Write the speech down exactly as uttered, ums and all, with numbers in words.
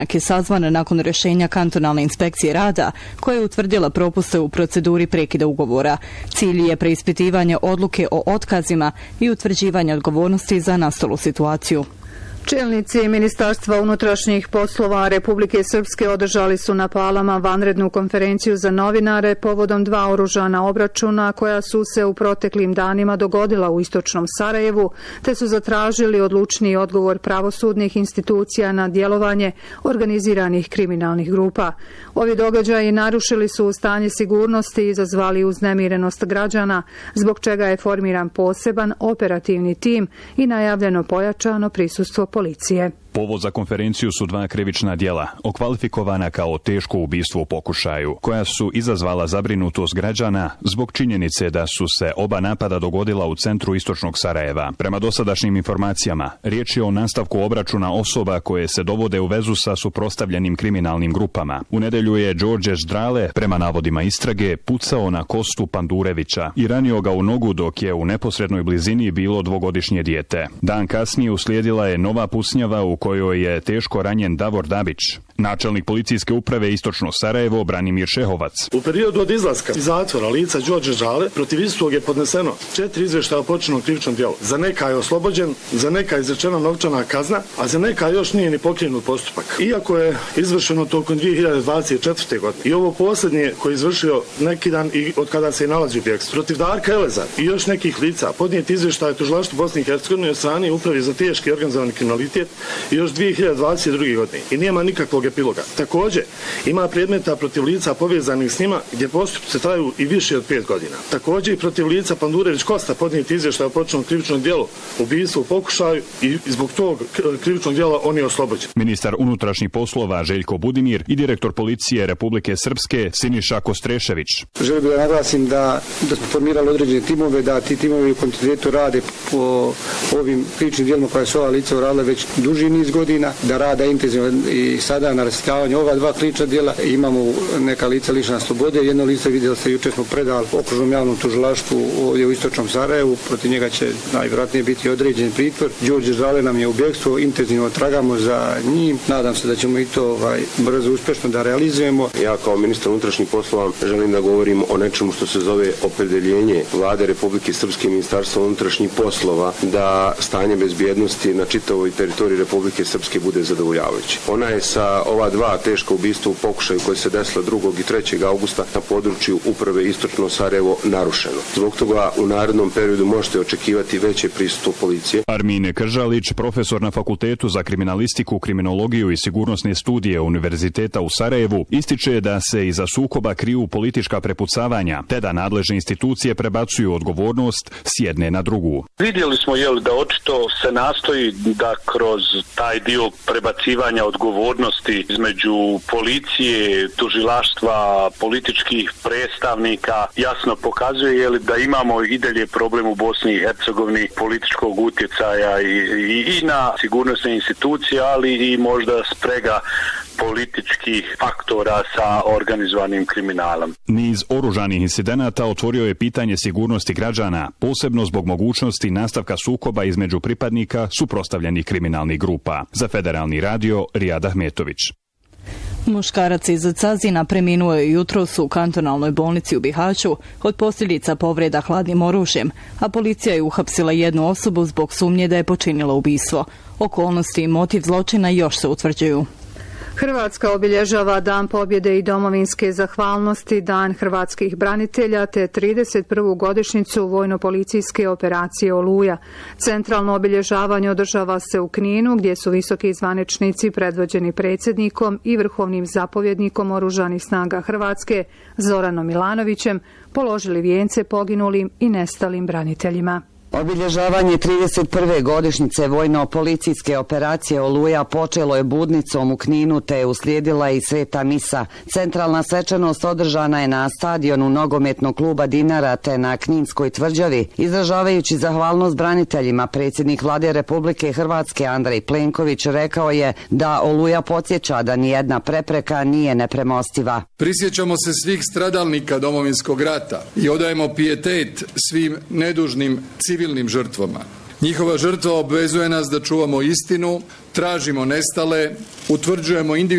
je sazvan nakon rješenja kantonalne inspekcije rada koja je utvrdila propuste u proceduri prekida ugovora. Cilj je preispitivanje odluke o otkazima i utvrđivanje odgovornosti za nastalu situaciju. Čelnici Ministarstva unutrašnjih poslova Republike Srpske održali su na Palama vanrednu konferenciju za novinare povodom dva oružana obračuna koja su se u proteklim danima dogodila u istočnom Sarajevu, te su zatražili odlučniji odgovor pravosudnih institucija na djelovanje organiziranih kriminalnih grupa. Ovi događaji narušili su stanje sigurnosti i izazvali uznemirenost građana, zbog čega je formiran poseban operativni tim i najavljeno pojačano prisustvo policije. Povod za konferenciju su dva krivična djela, okvalifikovana kao teško ubistvo u pokušaju, koja su izazvala zabrinutost građana zbog činjenice da su se oba napada dogodila u centru istočnog Sarajeva. Prema dosadašnjim informacijama, riječ je o nastavku obračuna osoba koje se dovode u vezu sa suprotstavljenim kriminalnim grupama. U nedelju je Đorđe Ždrale, prema navodima istrage, pucao na Kostu Pandurevića i ranio ga u nogu dok je u neposrednoj blizini bilo dvogodišnje dijete. Dan kasnije uslijedila je nova pucnjava u kojoj je teško ranjen Davor Dabić. Načelnik policijske uprave Istočno Sarajevo Branimir Šehovac. U periodu od izlaska iz zatvora lica Đorđe Ždrale protiv istog je podneseno četiri izvještaja o počinjenom krivičnom djelu. Za neka je oslobođen, za neka je izrečena novčana kazna, a za neka još nije ni pokrenut postupak. Iako je izvršeno tokom dvije hiljade dvadeset četvrte. godine i ovo posljednje koje je izvršio neki dan i od kada se i nalazi u bjegstvu. Protiv Darka Eleza i još nekih lica podnijet izvještaj tužilaštvu Bosne i Hercegovine od strane Uprave za teški organizovani kriminalitet i još dvije hiljade dvadeset druge. godine i nema nikakvog epiloga. Također, ima predmeta protiv lica povezanih s njima gdje postupci traju i više od pet godina. Također i protiv lica Pandurević Kosta podnijet izvještaj o počinjenom krivičnom djelu, ubistvu u pokušaju i zbog tog krivičnog djela on je oslobođen. Ministar unutrašnjih poslova Željko Budimir i direktor policije Republike Srpske Siniša Kostrešević. Želim da naglasim da, da smo formirali određene timove, da ti timovi u kontinuitetu rade po ovim krivičnim djelima koja su ova lica uradila već duži niz godina, da rada intenzivno i sada na rasvjetljavanju ova dva krivična djela. Imamo neka lica lišena slobode, jedno lice vidjeli ste jučer smo predali okružnom javnom tužilaštvu ovdje u istočnom Sarajevu, protiv njega će najvjerojatnije biti određen pritvor. Đorđe Ždrale nam je u bjegstvu, intenzivno tragamo za njim, nadam se da ćemo i to ovaj, brzo uspješno da realizujemo. Ja kao ministar unutrašnjih poslova želim da govorim o nečemu što se zove opredjeljenje Vlade Republike Srpske i Ministarstva unutrašnjih poslova da stanje bezbjednosti na čitavoj teritoriji Republike Srpske bude zadovoljavajuće. Ona je sa ova dva teška ubistva u pokušaju koje se desila drugog i trećeg augusta na području Uprave Istočno Sarajevo narušeno. Zbog toga u narednom periodu možete očekivati veće prisustvo policije. Armine Kržalić, profesor na Fakultetu za kriminalistiku, kriminologiju i sigurnosne studije Univerziteta u Sarajevu, ističe da se iza sukoba kriju politička prepucavanja, te da nadležne institucije prebacuju odgovornost s jedne na drugu. Vidjeli smo jel, da očito se nastoji da kroz taj dio prebacivanja odgovornosti između policije, tužilaštva, političkih predstavnika jasno pokazuje jel, da imamo i dalje problem u Bosni i Hercegovini političkog utjecaja i, i, i na sigurnosne institucije, ali i možda sprega političkih faktora sa organizovanim kriminalom. Niz oružanih incidenata otvorio je pitanje sigurnosti građana, posebno zbog mogućnosti nastavka sukoba između pripadnika suprotstavljenih kriminalnih grupa. Za Federalni radio, Rijad Ahmetović. Muškarac iz Cazina preminuo je jutros u kantonalnoj bolnici u Bihaću od posljedica povreda hladnim oružjem, a policija je uhapsila jednu osobu zbog sumnje da je počinila ubistvo. Okolnosti i motiv zločina još se utvrđuju. Hrvatska obilježava Dan pobjede i domovinske zahvalnosti, Dan hrvatskih branitelja te trideset prvu godišnjicu vojno-policijske operacije Oluja. Centralno obilježavanje održava se u Kninu, gdje su visoki zvaničnici predvođeni predsjednikom i vrhovnim zapovjednikom Oružanih snaga Hrvatske Zoranom Milanovićem položili vijence poginulim i nestalim braniteljima. Obilježavanje trideset prve godišnjice vojno-policijske operacije Oluja počelo je budnicom u Kninu te je uslijedila i sveta misa. Centralna svečanost održana je na stadionu nogometnog kluba Dinara te na Kninskoj tvrđavi. Izražavajući zahvalnost braniteljima, predsjednik Vlade Republike Hrvatske Andrej Plenković rekao je da Oluja podsjeća da nijedna prepreka nije nepremostiva. Prisjećamo se svih stradalnika Domovinskog rata i odajemo pijetet svim nedužnim civilnim civilnim žrtvama. Njihova žrtva obvezuje nas da čuvamo istinu, tražimo nestale, utvrđujemo individualne